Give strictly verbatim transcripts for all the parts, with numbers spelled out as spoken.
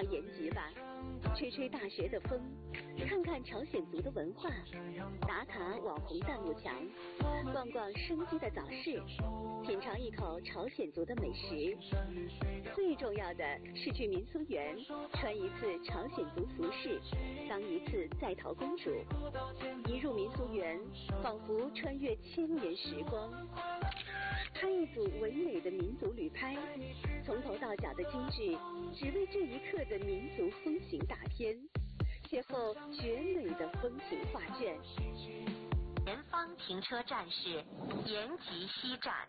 趟延吉吧，吹吹大学的风，看看朝鲜族的文化，打卡网红弹幕墙，逛逛生机的早市，品尝一口朝鲜族的美食。最重要的是去民俗园，穿一次朝鲜族服饰，当一次在逃公主。一入民俗园，仿佛穿越千年时光。拍一组唯美的民族旅拍，从头到脚的精致，只为这一刻的民族风情大片，邂逅绝美的风情画卷。 前方停车站是延吉西站。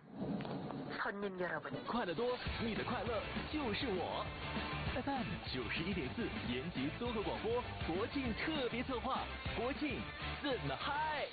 快乐多，你的快乐就是我。F M 九十一点四，延吉综合广播国庆特别策划，国庆怎么嗨？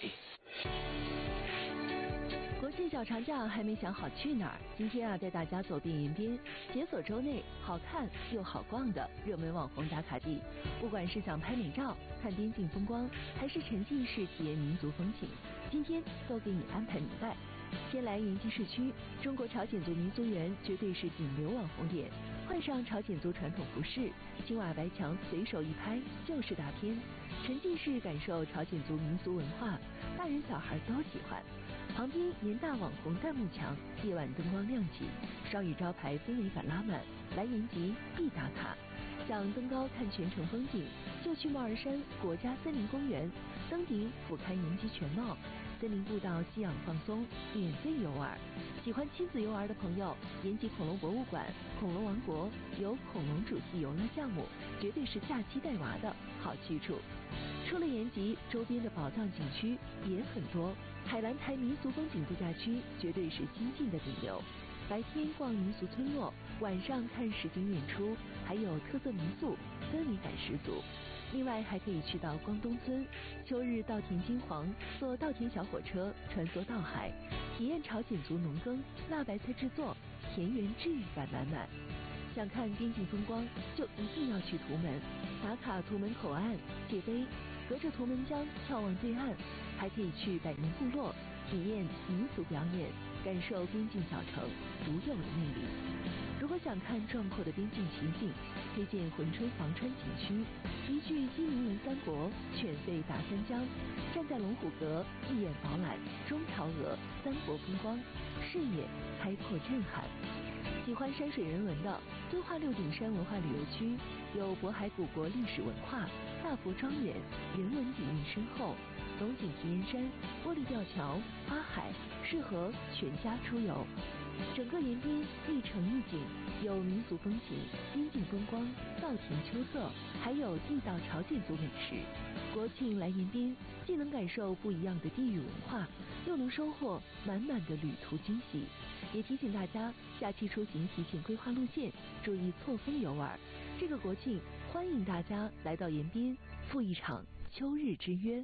国庆小长假还没想好去哪儿，今天啊带大家走遍延边，解锁州内好看又好逛的热门网红打卡地。不管是想拍美照、看边境风光，还是沉浸式体验民族风情，今天都给你安排明白。先来延吉市区，中国朝鲜族民俗园绝对是顶流网红点。换上朝鲜族传统服饰，青瓦白墙随手一拍就是大片，沉浸式感受朝鲜族民俗文化，大人小孩都喜欢。旁边年大网红弹幕墙，夜晚灯光亮起，双语招牌氛围感拉满，来延吉必打卡。想登高看全城风景，就去帽儿山国家森林公园，登顶俯瞰延吉全貌，森林步道吸氧放松，免费游玩。喜欢亲子游玩的朋友，延吉恐龙博物馆、恐龙王国有恐龙主题游乐项目，绝对是假期带娃的好去处。除了延吉，周边的宝藏景区也很多。海兰台民俗风景度假区绝对是新晋的顶流，白天逛民俗村落，晚上看实景演出，还有特色民宿，氛围感十足。另外还可以去到光东村，秋日稻田金黄，坐稻田小火车穿梭到海，体验朝鲜族农耕、辣白菜制作，田园治愈感满满。想看边境风光，就一定要去图门，打卡图门口岸界碑，隔着图门江眺望对岸，还可以去百人部落体验民俗表演，感受边境小城独有的魅力。如果想看壮阔的边境奇景，推荐珲春防川景区，一去金陵闻三国，犬吠打三江，站在龙虎阁一眼饱览中朝俄三国风光，视野开阔震撼。喜欢山水人文的，敦化六顶山文化旅游区有渤海古国历史文化、大佛庄园，人文底蕴深厚，龙井体验山、玻璃吊桥、花海，适合全家出游。整个延边一城一景，有民俗风情、边境风光、稻田秋色，还有地道朝鲜族美食。国庆来延边，既能感受不一样的地域文化，又能收获满满的旅途惊喜。也提醒大家，假期出行提前规划路线，注意错峰游玩。这个国庆，欢迎大家来到延边，赴一场秋日之约。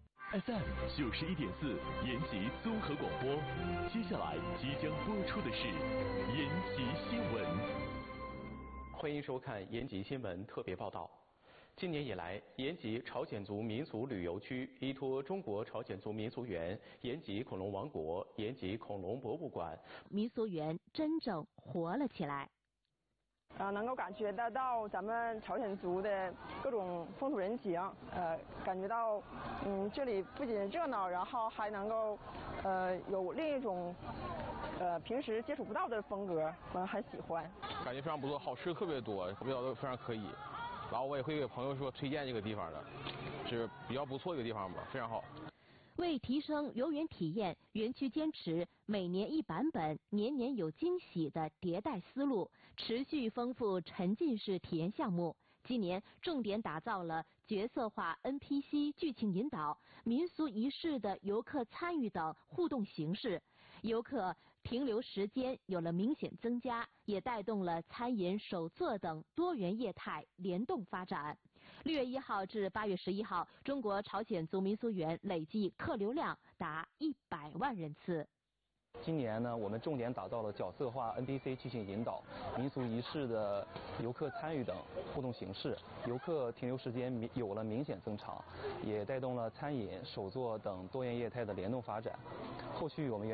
F M 九十一点四，延吉综合广播。接下来即将播出的是延吉新闻。 欢迎收看延吉新闻特别报道。今年以来，延吉朝鲜族民俗旅游区依托中国朝鲜族民俗园、延吉恐龙王国、延吉恐龙博物馆， 民俗园真正活了起来。 啊，能够感觉得到咱们朝鲜族的各种风土人情，呃，感觉到，嗯，这里不仅热闹，然后还能够，呃，有另一种，呃，平时接触不到的风格，我们很喜欢。 感觉非常不错，好吃的特别多，味道都非常可以。然后我也会给朋友说推荐这个地方的，是比较不错的一个地方吧，非常好。 为提升游园体验，园区坚持每年一版本、年年有惊喜的迭代思路，持续丰富沉浸式体验项目。今年重点打造了角色化 N P C 剧情引导、民俗仪式的游客参与等互动形式，游客停留时间有了明显增加，也带动了餐饮、手作等多元业态联动发展。六月一号至八月十一号，中国朝鲜族民俗园累计客流量达一百万人次。 今年呢，我们重点打造了角色化 N P C 剧情引导、民俗仪式的游客参与等互动形式，游客停留时间有了明显增长，也带动了餐饮、手作等多元业态的联动发展。后续我们